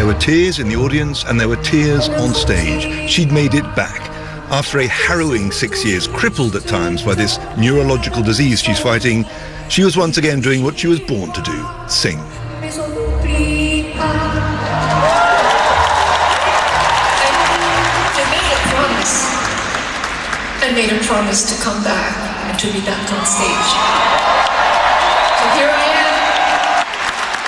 There were tears in the audience and there were tears on stage. She'd made it back. After a harrowing 6 years, crippled at times by this neurological disease she's fighting, she was once again doing what she was born to do, sing. I made a promise to come back and to be back on stage.